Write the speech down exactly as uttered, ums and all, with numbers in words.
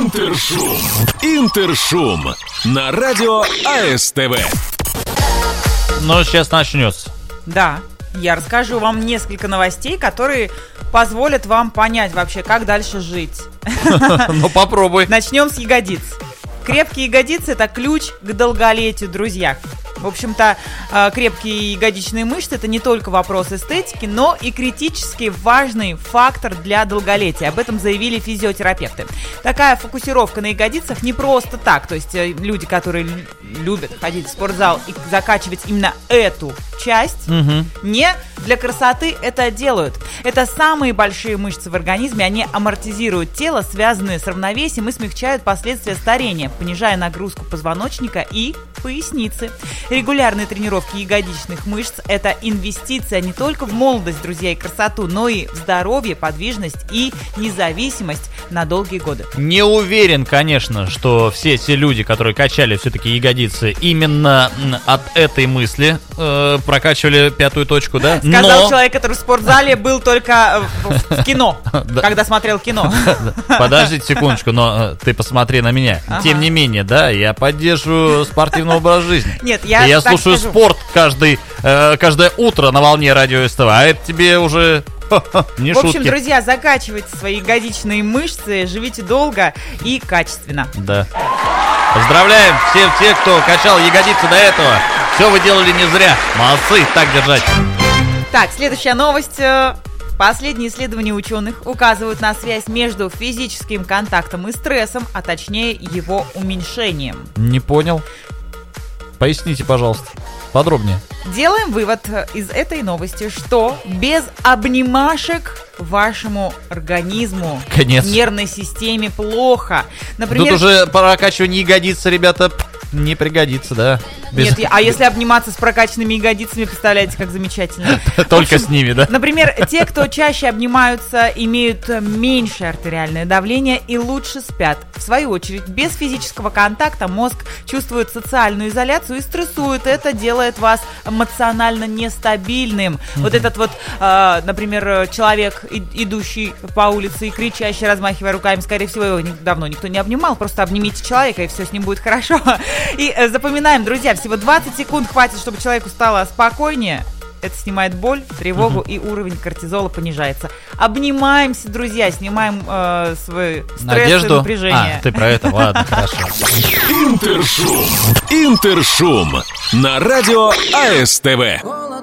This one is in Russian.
Интершум. Интершум. На радио АСТВ. Ну, сейчас начнется. Да, я расскажу вам несколько новостей, которые позволят вам понять вообще, как дальше жить. Ну, попробуй. Начнем с ягодиц. Крепкие ягодицы – это ключ к долголетию, друзья. В общем-то, крепкие ягодичные мышцы – это не только вопрос эстетики, но и критически важный фактор для долголетия. Об этом заявили физиотерапевты. Такая фокусировка на ягодицах не просто так. То есть люди, которые любят ходить в спортзал и закачивать именно эту часть, угу. не для красоты это делают. Это самые большие мышцы в организме. Они амортизируют тело, связанные с равновесием, и смягчают последствия старения, понижая нагрузку позвоночника и поясницы. Регулярные тренировки ягодичных мышц – это инвестиция не только в молодость, друзья, и красоту, но и в здоровье, подвижность и независимость на долгие годы. Не уверен, конечно, что все те люди, которые качали все-таки ягодицы, именно от этой мысли э, прокачивали пятую точку, да? Сказал но... человек, который в спортзале был только в, в кино, когда смотрел кино. Подождите секундочку, но ты посмотри на меня. Тем не менее, да, я поддерживаю спортивный образ жизни. Нет, я Я слушаю скажу. спорт каждый, э, каждое утро на волне радио СТВ, а это тебе уже не шутки. В общем, друзья, закачивайте свои ягодичные мышцы, живите долго и качественно. Да. Поздравляем всех тех, кто качал ягодицы до этого. Все вы делали не зря. Молодцы, так держать. Так, следующая новость. Последние исследования ученых указывают на связь между физическим контактом и стрессом, а точнее его уменьшением. Не понял. Поясните, пожалуйста, подробнее. Делаем вывод из этой новости, что без обнимашек вашему организму, Конец. нервной системе плохо. Например, тут уже прокачивание ягодицы, ребята, не пригодится, да? Без... Нет, а если обниматься с прокачанными ягодицами, представляете, как замечательно. Только с ними, да? Например, те, кто чаще обнимаются, имеют меньшее артериальное давление и лучше спят. В свою очередь, без физического контакта мозг чувствует социальную изоляцию и стрессует. Это делает вас эмоционально нестабильным. Mm-hmm. Вот этот вот, э, например, человек, идущий по улице и кричащий, размахивая руками, скорее всего, его давно никто не обнимал. Просто обнимите человека, и все с ним будет хорошо. И э, запоминаем, друзья, всего двадцать секунд хватит, чтобы человеку стало спокойнее. Это снимает боль, тревогу, uh-huh. и уровень кортизола понижается. Обнимаемся, друзья, снимаем э, свой стресс Надежду? и напряжение. А, ты про это? Ладно, хорошо. Интершум. Интершум. На радио АСТВ.